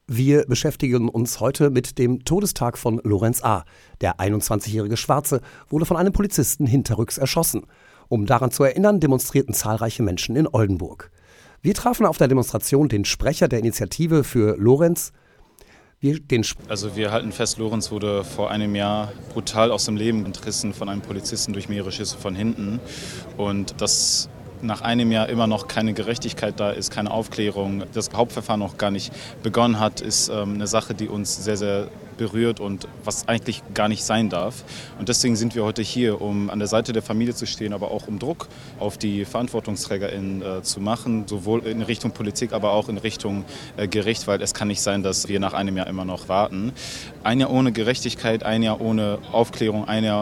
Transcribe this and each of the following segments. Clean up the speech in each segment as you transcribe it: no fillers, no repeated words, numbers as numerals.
Wir beschäftigen uns heute mit dem Todestag von Lorenz A. Der 21-jährige Schwarze wurde von einem Polizisten hinterrücks erschossen. Um daran zu erinnern, demonstrierten zahlreiche Menschen in Oldenburg. Wir trafen auf der Demonstration den Sprecher der Initiative für Lorenz. Wir halten fest, Lorenz wurde vor einem Jahr brutal aus dem Leben entrissen von einem Polizisten durch mehrere Schüsse von hinten. Und dass nach einem Jahr immer noch keine Gerechtigkeit da ist, keine Aufklärung, das Hauptverfahren noch gar nicht begonnen hat, ist eine Sache, die uns sehr, sehr berührt und was eigentlich gar nicht sein darf. Und deswegen sind wir heute hier, um an der Seite der Familie zu stehen, aber auch um Druck auf die VerantwortungsträgerInnen zu machen, sowohl in Richtung Politik, aber auch in Richtung Gericht, weil es kann nicht sein, dass wir nach einem Jahr immer noch warten. Ein Jahr ohne Gerechtigkeit, ein Jahr ohne Aufklärung, ein Jahr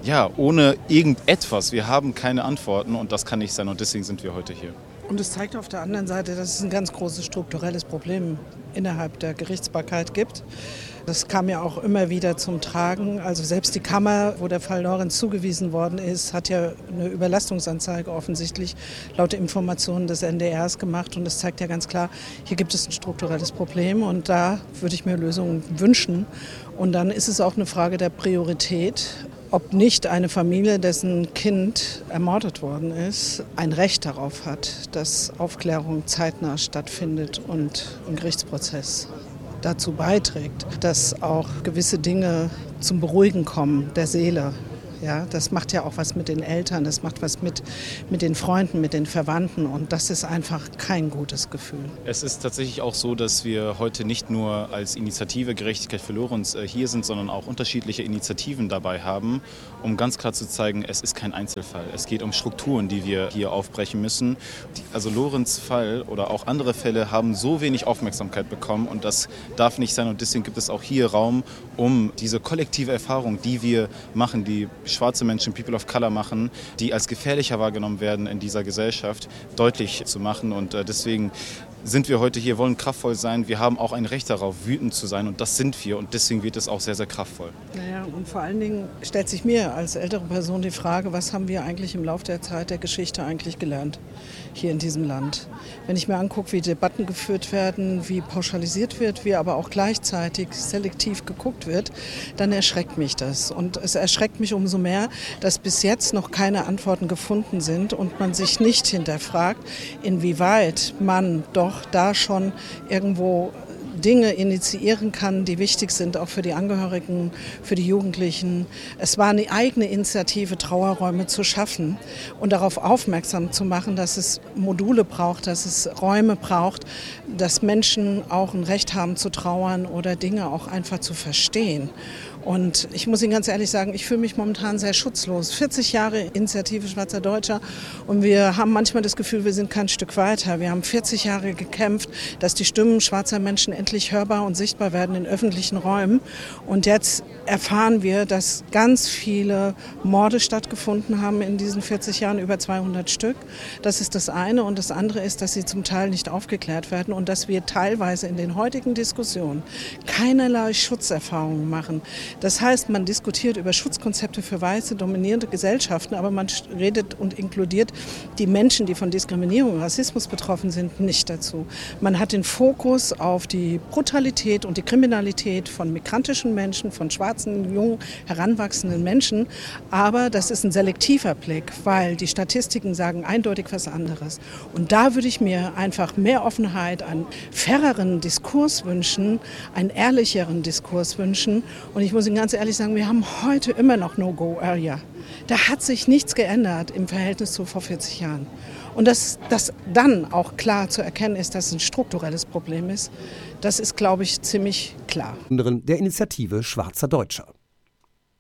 ohne irgendetwas. Wir haben keine Antworten und das kann nicht sein und deswegen sind wir heute hier. Und es zeigt auf der anderen Seite, dass es ein ganz großes strukturelles Problem innerhalb der Gerichtsbarkeit gibt. Das kam ja auch immer wieder zum Tragen. Also selbst die Kammer, wo der Fall Lorenz zugewiesen worden ist, hat ja eine Überlastungsanzeige offensichtlich laut Informationen des NDRs gemacht. Und das zeigt ja ganz klar, hier gibt es ein strukturelles Problem und da würde ich mir Lösungen wünschen. Und dann ist es auch eine Frage der Priorität, ob nicht eine Familie, dessen Kind ermordet worden ist, ein Recht darauf hat, dass Aufklärung zeitnah stattfindet und ein Gerichtsprozess dazu beiträgt, dass auch gewisse Dinge zum Beruhigen kommen der Seele. Ja, das macht ja auch was mit den Eltern, das macht was mit den Freunden, mit den Verwandten und das ist einfach kein gutes Gefühl. Es ist tatsächlich auch so, dass wir heute nicht nur als Initiative Gerechtigkeit für Lorenz hier sind, sondern auch unterschiedliche Initiativen dabei haben, um ganz klar zu zeigen, es ist kein Einzelfall. Es geht um Strukturen, die wir hier aufbrechen müssen. Also Lorenz' Fall oder auch andere Fälle haben so wenig Aufmerksamkeit bekommen und das darf nicht sein und deswegen gibt es auch hier Raum, um diese kollektive Erfahrung, die wir machen, die schwarze Menschen, People of Color machen, die als gefährlicher wahrgenommen werden in dieser Gesellschaft, deutlich zu machen. Und deswegen sind wir heute hier, wollen kraftvoll sein. Wir haben auch ein Recht darauf, wütend zu sein und das sind wir und deswegen wird es auch sehr, sehr kraftvoll. Naja, und vor allen Dingen stellt sich mir als ältere Person die Frage, was haben wir eigentlich im Laufe der Zeit der Geschichte eigentlich gelernt hier in diesem Land? Wenn ich mir angucke, wie Debatten geführt werden, wie pauschalisiert wird, wie aber auch gleichzeitig selektiv geguckt wird, dann erschreckt mich das. Und es erschreckt mich umso mehr, dass bis jetzt noch keine Antworten gefunden sind und man sich nicht hinterfragt, inwieweit man doch da schon irgendwo Dinge initiieren kann, die wichtig sind, auch für die Angehörigen, für die Jugendlichen. Es war eine eigene Initiative, Trauerräume zu schaffen und darauf aufmerksam zu machen, dass es Module braucht, dass es Räume braucht, dass Menschen auch ein Recht haben zu trauern oder Dinge auch einfach zu verstehen. Und ich muss Ihnen ganz ehrlich sagen, ich fühle mich momentan sehr schutzlos. 40 Jahre Initiative Schwarzer Deutscher und wir haben manchmal das Gefühl, wir sind kein Stück weiter. Wir haben 40 Jahre gekämpft, dass die Stimmen schwarzer Menschen endlich hörbar und sichtbar werden in öffentlichen Räumen. Und jetzt erfahren wir, dass ganz viele Morde stattgefunden haben in diesen 40 Jahren, über 200 Stück. Das ist das eine. Und das andere ist, dass sie zum Teil nicht aufgeklärt werden und dass wir teilweise in den heutigen Diskussionen keinerlei Schutzerfahrungen machen. Das heißt, man diskutiert über Schutzkonzepte für weiße, dominierende Gesellschaften, aber man redet und inkludiert die Menschen, die von Diskriminierung und Rassismus betroffen sind, nicht dazu. Man hat den Fokus auf die Brutalität und die Kriminalität von migrantischen Menschen, von schwarzen, jungen, heranwachsenden Menschen, aber das ist ein selektiver Blick, weil die Statistiken sagen eindeutig was anderes. Und da würde ich mir einfach mehr Offenheit, einen faireren Diskurs wünschen, einen ehrlicheren Diskurs wünschen. Und ich muss Ihnen ganz ehrlich sagen, wir haben heute immer noch No-Go-Area. Da hat sich nichts geändert im Verhältnis zu vor 40 Jahren. Und dass dann auch klar zu erkennen ist, dass es ein strukturelles Problem ist, das ist, glaube ich, ziemlich klar. Der Initiative Schwarzer Deutscher.